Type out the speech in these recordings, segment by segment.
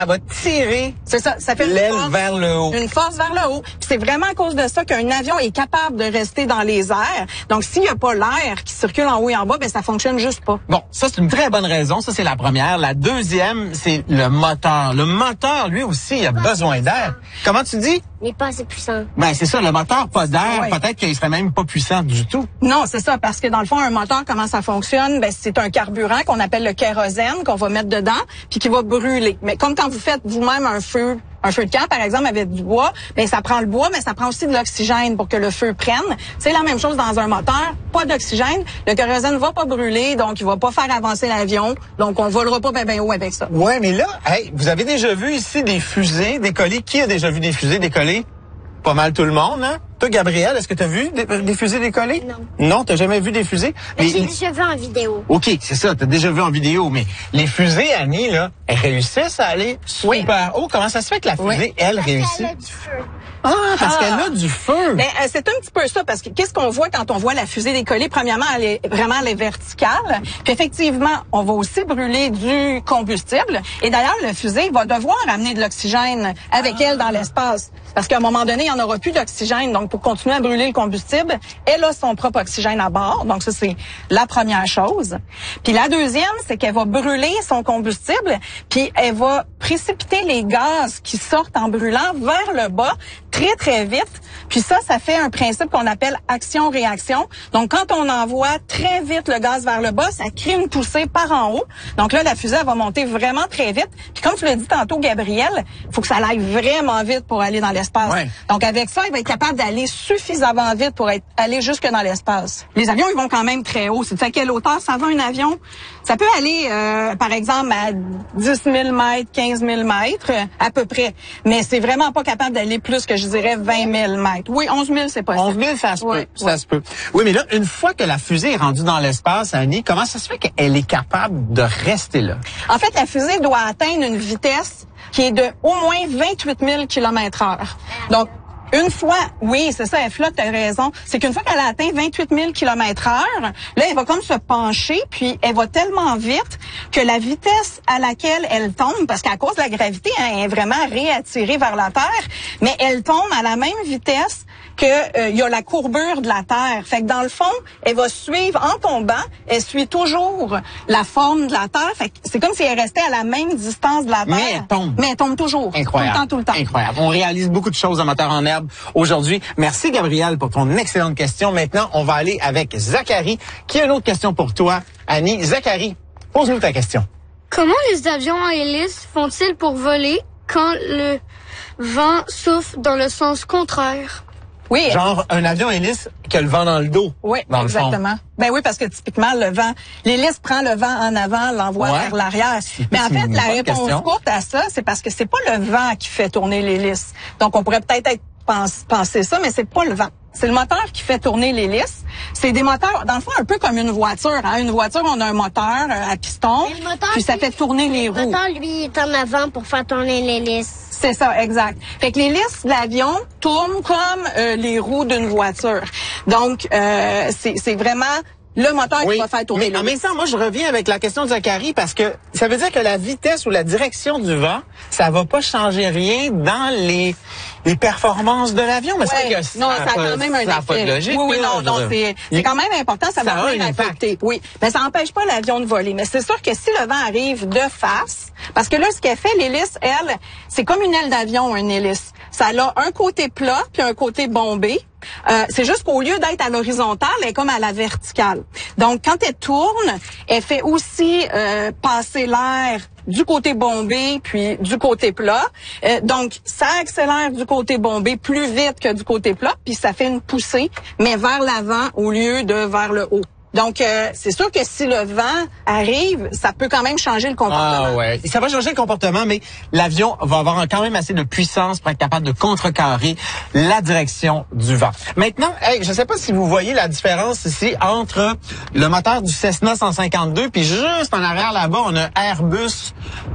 Ça va tirer ça fait l'aile vers le haut. Une force vers le haut. C'est vraiment à cause de ça qu'un avion est capable de rester dans les airs. Donc, s'il n'y a pas l'air qui circule en haut et en bas, ben ça fonctionne juste pas. Bon, ça, c'est une très bonne raison. Ça, c'est la première. La deuxième, c'est le moteur. Le moteur, lui aussi, il a besoin d'air. Comment tu dis? Il n'est pas assez puissant. Ben, c'est ça, le moteur, pas d'air. Ouais. Peut-être qu'il serait même pas puissant du tout. Non, c'est ça, parce que dans le fond, un moteur, comment ça fonctionne? Ben, c'est un carburant qu'on appelle le kérosène qu'on va mettre dedans, puis qui va brûler. Mais comme quand vous faites vous-même un feu de camp, par exemple, avec du bois, ben ça prend le bois, mais ça prend aussi de l'oxygène pour que le feu prenne. C'est la même chose dans un moteur, pas d'oxygène, le kérosène va pas brûler, donc il va pas faire avancer l'avion, donc on volera pas ben haut avec ça. Ouais, mais là, hey, vous avez déjà vu ici des fusées décoller? Qui a déjà vu des fusées décoller? Pas mal tout le monde, hein? Toi, Gabrielle, est-ce que tu as vu des fusées décoller? Non. Non, t'as jamais vu des fusées? Mais j'ai déjà vu en vidéo. OK, c'est ça, t'as déjà vu en vidéo, mais les fusées, Annie, là, elles réussissent à aller super haut. Comment ça se fait que la fusée, elle, réussit? Elle a du feu. Ah, parce qu'elle a du feu. Ben, c'est un petit peu ça, parce que qu'est-ce qu'on voit quand on voit la fusée décoller? Premièrement, elle est verticale. Puis effectivement, on va aussi brûler du combustible. Et d'ailleurs, la fusée va devoir amener de l'oxygène avec elle dans l'espace. Parce qu'à un moment donné, il n'y en aura plus d'oxygène. Donc, pour continuer à brûler le combustible, elle a son propre oxygène à bord. Donc, ça, c'est la première chose. Puis la deuxième, c'est qu'elle va brûler son combustible, puis elle va précipiter les gaz qui sortent en brûlant vers le bas très, très vite. Puis ça fait un principe qu'on appelle action-réaction. Donc, quand on envoie très vite le gaz vers le bas, ça crée une poussée par en haut. Donc là, la fusée, elle va monter vraiment très vite. Puis comme tu l'as dit tantôt, Gabrielle, il faut que ça aille vraiment vite pour aller dans l'espace. Ouais. Donc, avec ça, il va être capable d'aller suffisamment vite pour aller jusque dans l'espace. Les avions, ils vont quand même très haut. C'est à quelle hauteur ça va, un avion? Ça peut aller, par exemple, à 10 000 mètres, 15 000 mètres, à peu près. Mais c'est vraiment pas capable d'aller plus que, je dirais, 20 000 mètres. Oui, 11 000, c'est possible. 11 000, ça se Oui, peut. Ça se peut. Oui, mais là, une fois que la fusée est rendue dans l'espace, Annie, comment ça se fait qu'elle est capable de rester là? En fait, la fusée doit atteindre une vitesse qui est de au moins 28 000 km/h. Donc, une fois, oui, c'est ça, elle flotte, t'as raison. C'est qu'une fois qu'elle a atteint 28 000 km/h, là, elle va comme se pencher, puis elle va tellement vite que la vitesse à laquelle elle tombe, parce qu'à cause de la gravité, hein, elle est vraiment réattirée vers la Terre, mais elle tombe à la même vitesse que il y a la courbure de la Terre. Fait que dans le fond, elle va suivre, en tombant, elle suit toujours la forme de la Terre. Fait que c'est comme si elle restait à la même distance de la Terre. Mais elle tombe. Mais elle tombe toujours. Incroyable. Tout le temps. Incroyable. On réalise beaucoup de choses en moteur en herbe aujourd'hui. Merci, Gabrielle, pour ton excellente question. Maintenant, on va aller avec Zachary, qui a une autre question pour toi. Annie, Zachary, pose-nous ta question. Comment les avions à hélice font-ils pour voler quand le vent souffle dans le sens contraire? Oui. Genre un avion hélice qui a le vent dans le dos. Oui, dans le fond. exactement. Ben oui, parce que typiquement, l'hélice prend le vent en avant, l'envoie vers l'arrière. Mais en fait, la réponse courte à ça, c'est parce que c'est pas le vent qui fait tourner l'hélice. Donc, on pourrait peut-être penser ça, mais c'est pas le vent. C'est le moteur qui fait tourner l'hélice. C'est des moteurs, dans le fond, un peu comme une voiture. Hein? Une voiture, on a un moteur à piston, puis ça fait tourner les roues. Le moteur, lui, est en avant pour faire tourner l'hélice. C'est ça, exact. Fait que l'hélice de l'avion tourne comme les roues d'une voiture. Donc, c'est vraiment le moteur qui va faire tourner l'hélice. En même temps, moi, je reviens avec la question de Zachary parce que ça veut dire que la vitesse ou la direction du vent, ça va pas changer rien dans les performances de l'avion. Mais ouais. Non, ça a quand même un effet. Pas de logique. Oui, non, c'est quand même important. Ça va un impact. Oui, mais ça n'empêche pas l'avion de voler. Mais c'est sûr que si le vent arrive de face, parce que là, ce qu'elle fait, l'hélice, elle, c'est comme une aile d'avion, une hélice. Ça a un côté plat puis un côté bombé. C'est juste qu'au lieu d'être à l'horizontale, elle est comme à la verticale. Donc, quand elle tourne, elle fait aussi passer l'air du côté bombé puis du côté plat. Donc, ça accélère du côté bombé plus vite que du côté plat, puis ça fait une poussée, mais vers l'avant au lieu de vers le haut. Donc, c'est sûr que si le vent arrive, ça peut quand même changer le comportement. Ah ouais, ça va changer le comportement, mais l'avion va avoir quand même assez de puissance pour être capable de contrecarrer la direction du vent. Maintenant, je ne sais pas si vous voyez la différence ici entre le moteur du Cessna 152 puis juste en arrière là-bas, on a Airbus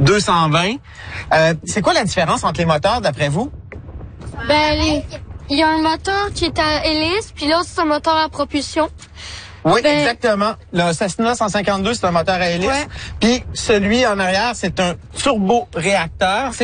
220. C'est quoi la différence entre les moteurs d'après vous? Ben, il y a un moteur qui est à hélice, puis l'autre c'est un moteur à propulsion. Oui, exactement. Le Cessna 152, c'est un moteur à hélice. Ouais. Puis celui en arrière, c'est un turboréacteur.